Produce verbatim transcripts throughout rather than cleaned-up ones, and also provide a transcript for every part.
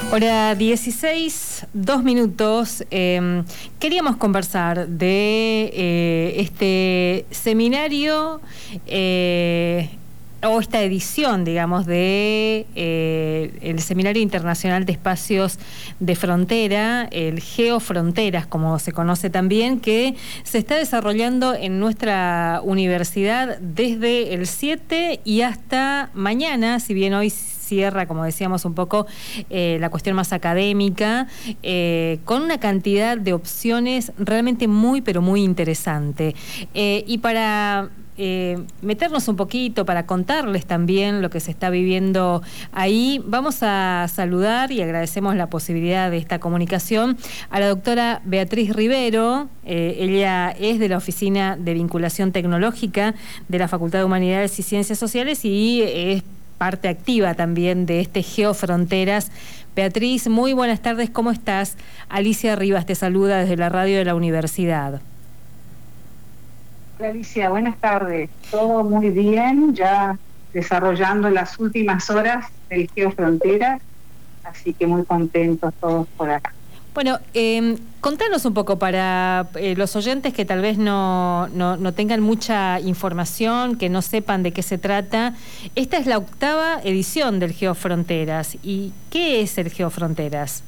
Hora dieciséis, dos minutos. Eh, queríamos conversar de eh, este seminario eh, o esta edición, digamos, de eh, el Seminario Internacional de Espacios de Frontera, el Geofronteras, como se conoce también, que se está desarrollando en nuestra universidad desde el siete y hasta mañana, si bien hoy cierra, como decíamos, un poco eh, la cuestión más académica, eh, con una cantidad de opciones realmente muy, pero muy interesante. Eh, y para eh, meternos un poquito, para contarles también lo que se está viviendo ahí, vamos a saludar y agradecemos la posibilidad de esta comunicación a la doctora Beatriz Rivero. Eh, ella es de la Oficina de Vinculación Tecnológica de la Facultad de Humanidades y Ciencias Sociales y es parte activa también de este Geofronteras. Beatriz, muy buenas tardes, ¿cómo estás? Alicia Rivas te saluda desde la radio de la universidad. Hola Alicia, buenas tardes. Todo muy bien, ya desarrollando las últimas horas del Geofronteras, así que muy contentos todos por acá. Bueno, eh, contanos un poco para eh, los oyentes que tal vez no, no, no tengan mucha información, que no sepan de qué se trata. Esta es la octava edición del Geofronteras. ¿Y qué es el Geofronteras?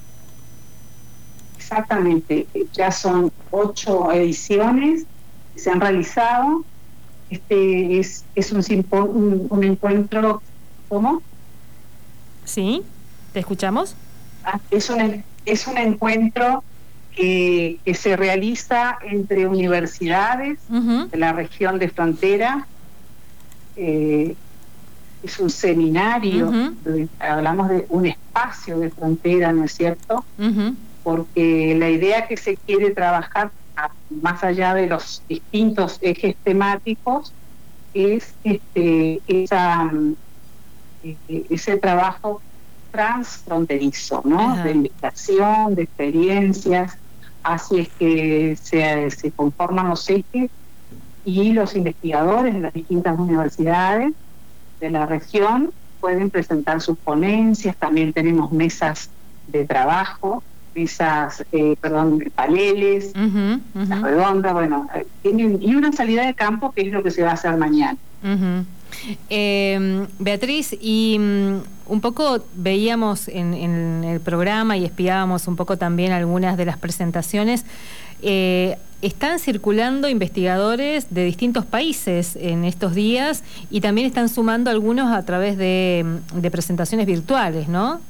Exactamente, ya son ocho ediciones que se han realizado. Este es, es un, un, un encuentro, ¿cómo? Sí, ¿te escuchamos? Ah, es un Es un encuentro que, que se realiza entre universidades uh-huh. de la región de frontera. Eh, es un seminario, uh-huh. de, hablamos de un espacio de frontera, ¿no es cierto? Uh-huh. Porque la idea que se quiere trabajar, a, más allá de los distintos ejes temáticos, es este, esa, eh, ese trabajo transfronterizo, ¿no? Ajá. De investigación, de experiencias. Así es que se, se conforman los ejes y los investigadores de las distintas universidades de la región pueden presentar sus ponencias. También tenemos mesas de trabajo, mesas, eh, perdón, paneles, uh-huh, uh-huh. mesas redondas, bueno, tienen, y una salida de campo que es lo que se va a hacer mañana. Uh-huh. Eh, Beatriz, y um, un poco veíamos en, en el programa y espiábamos un poco también algunas de las presentaciones. Eh, están circulando investigadores de distintos países en estos días y también están sumando algunos a través de, de presentaciones virtuales, ¿no?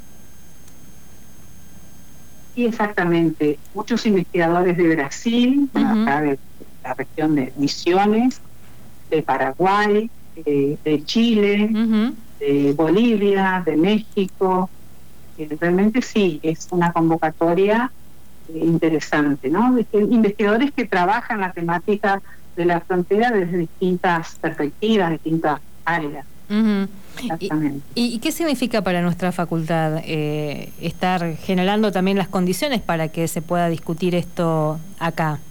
Sí, exactamente. Muchos investigadores de Brasil, uh-huh. acá de la región de Misiones, de Paraguay, de, de Chile, uh-huh. de Bolivia, de México. Eh, realmente sí, es una convocatoria eh, interesante, ¿no? De que investigadores que trabajan la temática de la frontera desde distintas perspectivas, distintas áreas. Uh-huh. Exactamente. ¿Y, ¿Y qué significa para nuestra facultad eh, estar generando también las condiciones para que se pueda discutir esto acá?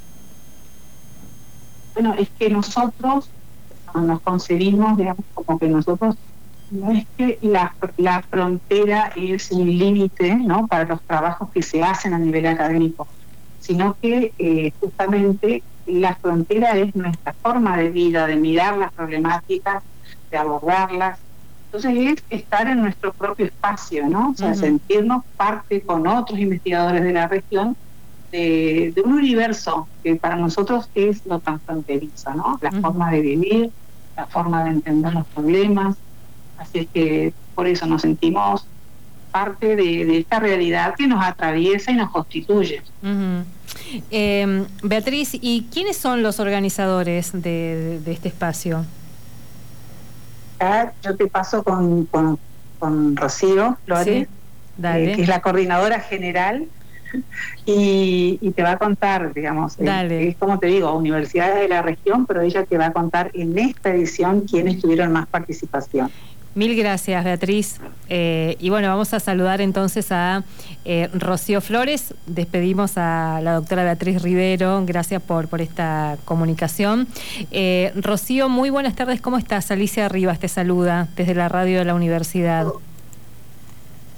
Bueno, es que nosotros nos concebimos, digamos, como que nosotros, no es que la, la frontera es un límite, ¿no?, para los trabajos que se hacen a nivel académico, sino que eh, justamente la frontera es nuestra forma de vida, de mirar las problemáticas, de abordarlas. Entonces es estar en nuestro propio espacio, ¿no? O sea, uh-huh. sentirnos parte con otros investigadores de la región de, de un universo que para nosotros es lo transfronterizo, ¿no? La uh-huh. forma de vivir, la forma de entender los problemas. Así es que por eso nos sentimos parte de, de esta realidad que nos atraviesa y nos constituye. Uh-huh. Eh, Beatriz, ¿y quiénes son los organizadores de, de, de este espacio? Ah, yo te paso con, con, con Rocío Flores, sí, eh, que es la coordinadora general, y, y te va a contar, digamos, eh, es como te digo, universidades de la región, pero ella te va a contar en esta edición quiénes tuvieron más participación. Mil gracias, Beatriz. Eh, y bueno, vamos a saludar entonces a eh, Rocío Flores. Despedimos a la doctora Beatriz Rivero. Gracias por, por esta comunicación. Eh, Rocío, muy buenas tardes. ¿Cómo estás? Alicia Rivas te saluda desde la radio de la universidad.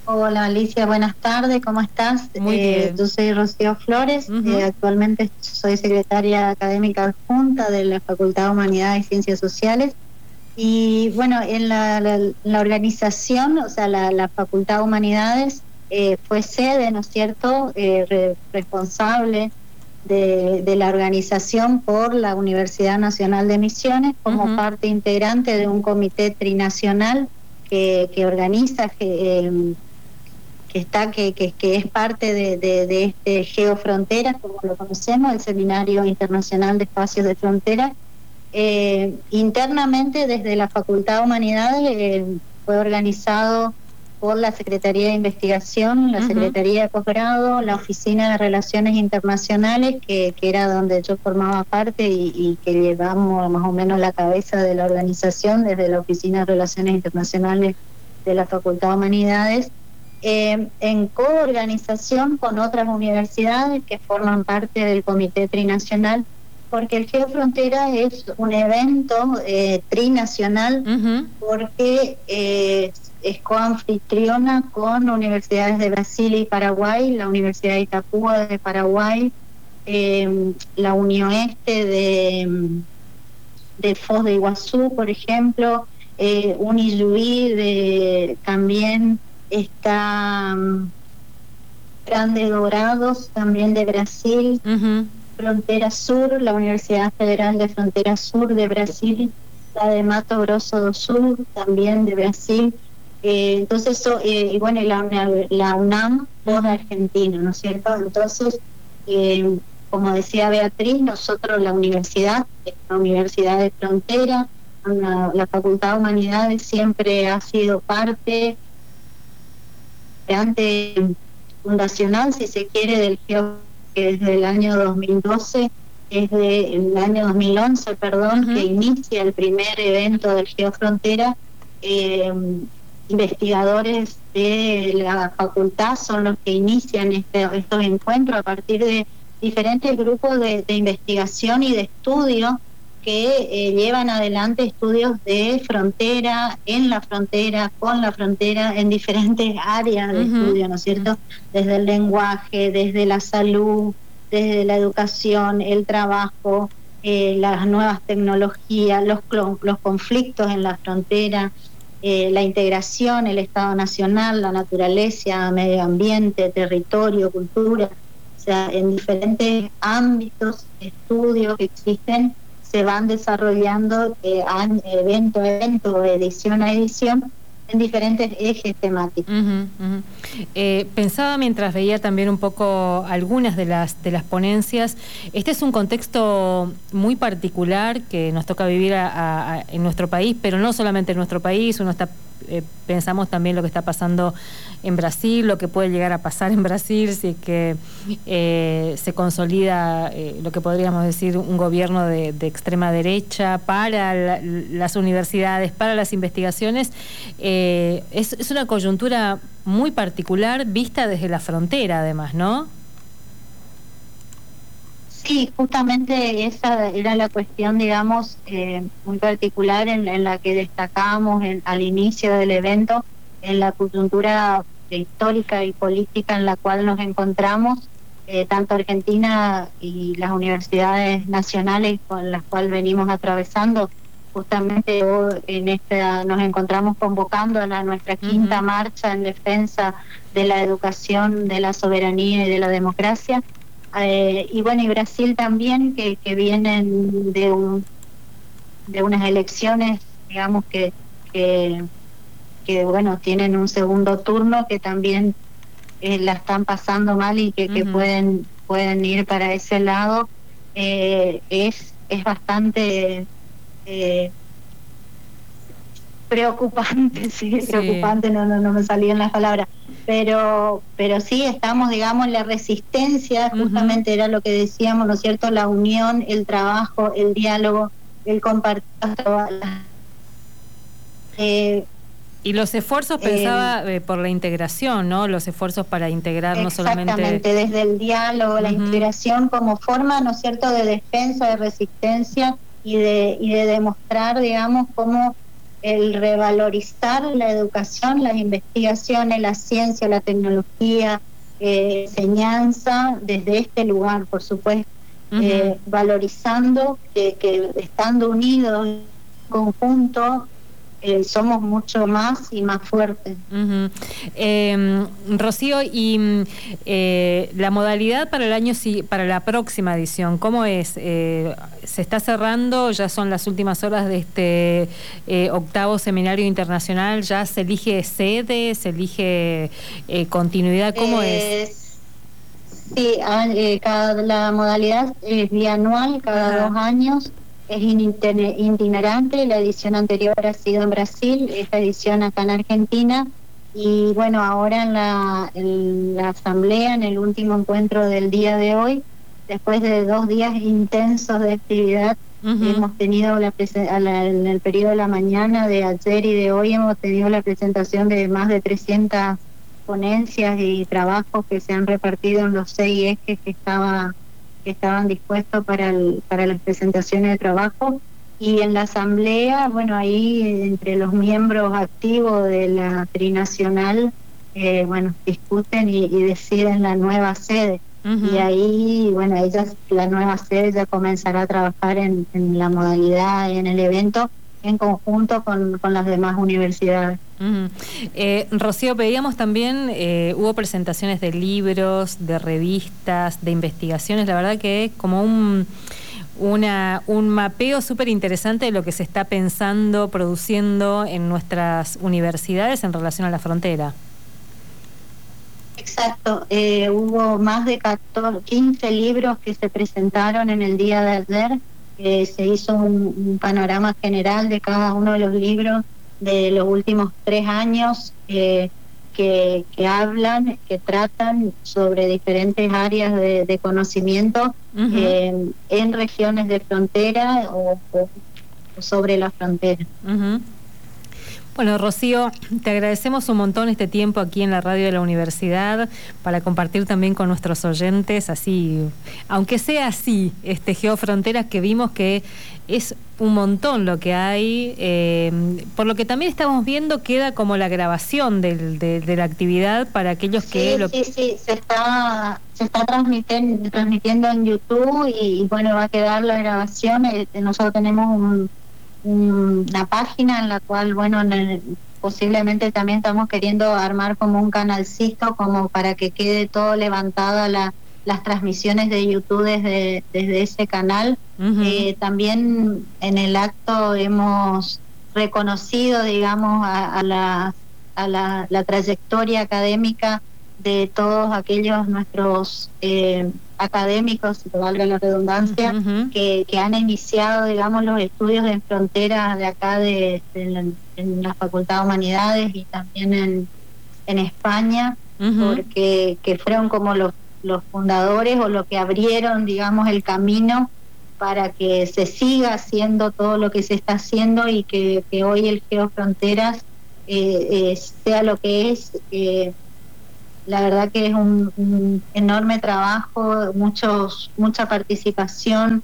Hola Alicia, buenas tardes, ¿cómo estás? Muy eh, bien. Yo soy Rocío Flores, uh-huh. eh, actualmente soy secretaria académica adjunta de la Facultad de Humanidades y Ciencias Sociales. Y bueno, en la, la, la organización, o sea, la, la Facultad de Humanidades eh, fue sede, ¿no es cierto?, eh, re, responsable de, de la organización por la Universidad Nacional de Misiones como uh-huh. parte integrante de un comité trinacional que, que organiza, que, eh, que está que, que, que es parte de, de, de este Geofronteras, como lo conocemos, el Seminario Internacional de Espacios de Frontera. Eh, internamente, desde la Facultad de Humanidades, eh, fue organizado por la Secretaría de Investigación, la uh-huh. Secretaría de Posgrado, la Oficina de Relaciones Internacionales, que, que era donde yo formaba parte y, y que llevamos más o menos la cabeza de la organización desde la Oficina de Relaciones Internacionales de la Facultad de Humanidades, eh, en coorganización con otras universidades que forman parte del Comité Trinacional, porque el Geofrontera es un evento eh, trinacional, uh-huh. porque eh, es coanfitriona con universidades de Brasil y Paraguay, la Universidad de Itapúa de Paraguay, eh, la Unioeste de, de Foz de Iguazú, por ejemplo, eh, Unijuí de, también está um, Grande Dorados, también de Brasil, uh-huh. Frontera Sur, la Universidad Federal de Frontera Sur de Brasil, la de Mato Grosso do Sul, también de Brasil. Eh, entonces, so, eh, y bueno, la, la UNAM por uh-huh. Argentina, ¿no es cierto? Entonces, eh, como decía Beatriz, nosotros, la universidad, la Universidad de Frontera, la, la Facultad de Humanidades siempre ha sido parte ante fundacional, si se quiere, del Geo, que desde el año dos mil doce, desde el año dos mil once, perdón, uh-huh. que inicia el primer evento del Geofrontera. Eh, investigadores de la facultad son los que inician este, estos encuentros a partir de diferentes grupos de, de investigación y de estudio que eh, llevan adelante estudios de frontera, en la frontera, con la frontera, en diferentes áreas de uh-huh. estudio, ¿no es cierto? Desde el lenguaje, desde la salud, desde la educación, el trabajo, eh, las nuevas tecnologías, los, los conflictos en la frontera, eh, la integración, el Estado Nacional, la naturaleza, medio ambiente, territorio, cultura, o sea, en diferentes ámbitos de estudio que existen, se van desarrollando eh, evento a evento, edición a edición, en diferentes ejes temáticos. Uh-huh, uh-huh. Eh, pensaba mientras veía también un poco algunas de las de las ponencias. Este es un contexto muy particular que nos toca vivir a, a, en nuestro país, pero no solamente en nuestro país. Uno está eh, pensamos también lo que está pasando en Brasil, lo que puede llegar a pasar en Brasil si es que eh, se consolida eh, lo que podríamos decir un gobierno de, de extrema derecha para la, las universidades, para las investigaciones. Eh, es, es una coyuntura muy particular vista desde la frontera, además, ¿no? Sí, justamente esa era la cuestión, digamos, eh, muy particular en, en la que destacábamos en, al inicio del evento, en la coyuntura histórica y política en la cual nos encontramos, eh, tanto Argentina y las universidades nacionales con las cuales venimos atravesando. Justamente hoy en esta nos encontramos convocando a la, nuestra quinta uh-huh. marcha en defensa de la educación, de la soberanía y de la democracia. Eh, y bueno, y Brasil también, que, que vienen de un de unas elecciones, digamos, que, que, que bueno, tienen un segundo turno, que también eh, la están pasando mal y que, uh-huh. que pueden pueden ir para ese lado. Eh, es, es bastante... Eh, preocupante, sí, sí. preocupante, no, no, no me salían las palabras, pero, pero sí estamos, digamos, la resistencia, justamente uh-huh. era lo que decíamos, ¿no es cierto? La unión, el trabajo, el diálogo, el compartir. Eh, y los esfuerzos, eh, pensaba, eh, por la integración, ¿no? Los esfuerzos para integrar no solamente... Exactamente, desde el diálogo, uh-huh. la integración como forma, ¿no es cierto?, de defensa, de resistencia, y de y de demostrar, digamos, cómo el revalorizar la educación, las investigaciones, la ciencia, la tecnología, eh, enseñanza desde este lugar, por supuesto, uh-huh. eh, valorizando que, que estando unidos en conjunto eh, somos mucho más y más fuertes. Uh-huh. eh, Rocío, y eh, la modalidad para el año, para la próxima edición, ¿cómo es? Eh, ¿Se está cerrando? ¿Ya son las últimas horas de este eh, octavo seminario internacional? ¿Ya se elige sede? ¿Se elige eh, continuidad? ¿Cómo eh, es? Sí, eh, cada, la modalidad es bianual, cada uh-huh. dos años. Es itinerante, la edición anterior ha sido en Brasil, esta edición acá en Argentina, y bueno, ahora en la, en la asamblea, en el último encuentro del día de hoy, después de dos días intensos de actividad, uh-huh. hemos tenido la, a la en el periodo de la mañana de ayer y de hoy hemos tenido la presentación de más de trescientas ponencias y trabajos que se han repartido en los seis ejes que estaba que estaban dispuestos para el, para las presentaciones de trabajo, y en la asamblea, bueno, ahí entre los miembros activos de la trinacional, eh, bueno, discuten y, y deciden la nueva sede, uh-huh. y ahí, bueno, ellas, la nueva sede ya comenzará a trabajar en, en la modalidad, en el evento, en conjunto con, con las demás universidades. Uh-huh. eh, Rocío, veíamos también, eh, hubo presentaciones de libros, de revistas, de investigaciones, la verdad que es como un, una, un mapeo súper interesante de lo que se está pensando, produciendo en nuestras universidades en relación a la frontera. Exacto, eh, hubo más de catorce, quince libros que se presentaron en el día de ayer. Eh, se hizo un, un panorama general de cada uno de los libros de los últimos tres años eh, que, que hablan, que tratan sobre diferentes áreas de, de conocimiento uh-huh. eh, en regiones de frontera o, o sobre la frontera. Uh-huh. Bueno, Rocío, te agradecemos un montón este tiempo aquí en la radio de la universidad para compartir también con nuestros oyentes, así, aunque sea así, este Geofronteras, que vimos que es un montón lo que hay, eh, por lo que también estamos viendo queda como la grabación del, de, de la actividad para aquellos sí, que... Lo... Sí, sí, se está, se está transmitiendo, transmitiendo en YouTube y, y bueno, va a quedar la grabación. Eh, nosotros tenemos un... una página en la cual, bueno, en el, posiblemente también estamos queriendo armar como un canalcito como para que quede todo levantada la, las transmisiones de YouTube desde, desde ese canal. Uh-huh. Eh, también en el acto hemos reconocido, digamos, a, a, la, a la, la trayectoria académica de todos aquellos nuestros eh, académicos, si te valga la redundancia, uh-huh. que, que han iniciado, digamos, los estudios en fronteras de acá de, de la, en la Facultad de Humanidades y también en, en España, uh-huh. porque que fueron como los, los fundadores o los que abrieron, digamos, el camino para que se siga haciendo todo lo que se está haciendo y que, que hoy el Geofronteras eh, eh, sea lo que es. eh, La verdad que es un, un enorme trabajo, muchos, mucha participación,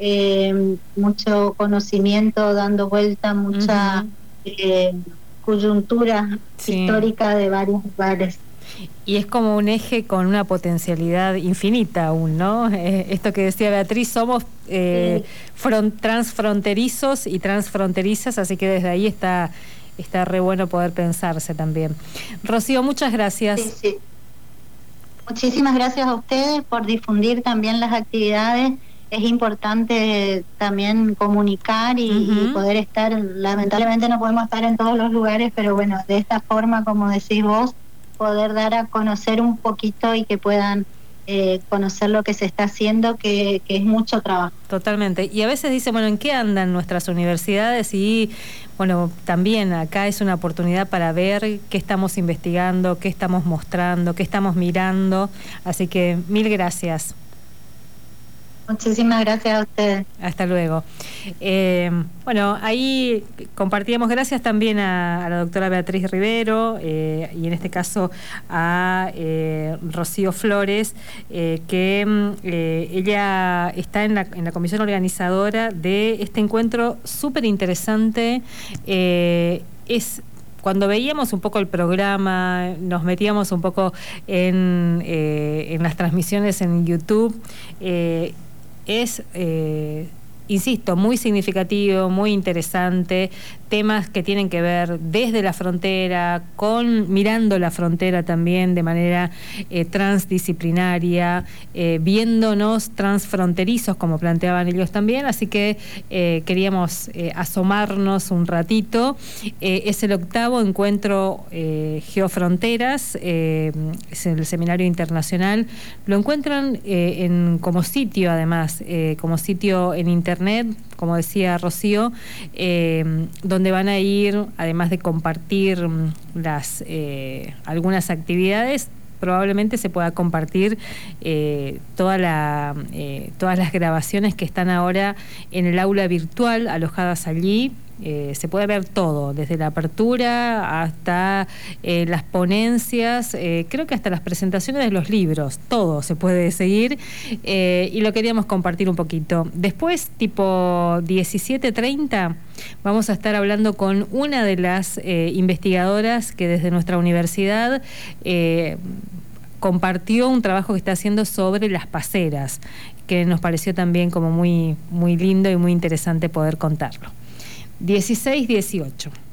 eh, mucho conocimiento dando vuelta, mucha uh-huh. eh, coyuntura sí. histórica de varios lugares. Y es como un eje con una potencialidad infinita aún, ¿no? Eh, esto que decía Beatriz, somos eh, sí. front, transfronterizos y transfronterizas, así que desde ahí está... Está re bueno poder pensarse también. Rocío, muchas gracias. Sí, sí. Muchísimas gracias a ustedes por difundir también las actividades. Es importante también comunicar y, uh-huh. y poder estar, lamentablemente no podemos estar en todos los lugares, pero bueno, de esta forma, como decís vos, poder dar a conocer un poquito y que puedan eh, conocer lo que se está haciendo, que, que es mucho trabajo. Totalmente. Y a veces dicen, bueno, ¿en qué andan nuestras universidades? Y bueno, también acá es una oportunidad para ver qué estamos investigando, qué estamos mostrando, qué estamos mirando. Así que mil gracias. Muchísimas gracias a ustedes. Hasta luego. Eh, bueno, ahí compartíamos, gracias también a, a la doctora Beatriz Rivero eh, y en este caso a eh, Rocío Flores, eh, que eh, ella está en la, en la comisión organizadora de este encuentro súper interesante. Eh, es Cuando veíamos un poco el programa, nos metíamos un poco en, eh, en las transmisiones en YouTube, eh, es, eh, insisto, muy significativo, muy interesante, temas que tienen que ver desde la frontera, con mirando la frontera también de manera eh, transdisciplinaria, eh, viéndonos transfronterizos, como planteaban ellos también, así que eh, queríamos eh, asomarnos un ratito. Eh, es el octavo encuentro eh, Geofronteras, eh, es el seminario internacional. Lo encuentran eh, en, como sitio, además, eh, como sitio en internet, como decía Rocío, eh, donde van a ir, además de compartir las eh, algunas actividades, probablemente se pueda compartir eh, toda la, eh, todas las grabaciones que están ahora en el aula virtual alojadas allí. Eh, se puede ver todo, desde la apertura hasta eh, las ponencias, eh, creo que hasta las presentaciones de los libros, todo se puede seguir eh, y lo queríamos compartir un poquito. Después, tipo diecisiete treinta, vamos a estar hablando con una de las eh, investigadoras que desde nuestra universidad eh, compartió un trabajo que está haciendo sobre las paceras, que nos pareció también como muy, muy lindo y muy interesante poder contarlo. dieciséis dieciocho.